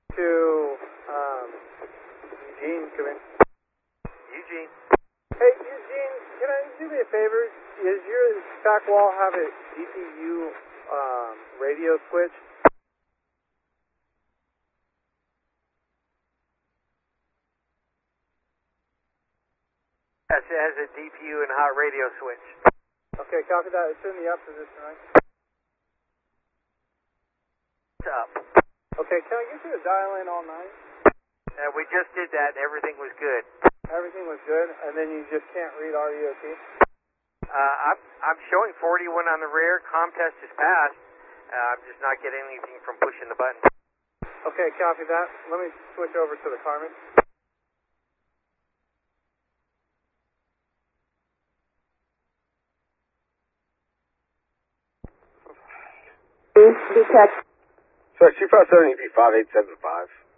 To Eugene, come in. Eugene. Hey, Eugene, can I do me a favor? Does your back wall have a DPU radio switch? Yes, it has a DPU and hot radio switch. Okay, copy that. It's in the up position, right? It's up. Okay, can I get you to dial in all night? We just did that. Everything was good. Everything was good, and then you just can't read RDOT? I'm showing 41 on the rear. Comm test is passed. I'm just not getting anything from pushing the button. Okay, copy that. Let me switch over to the Carmen. Detect. Sir, 2570 5875.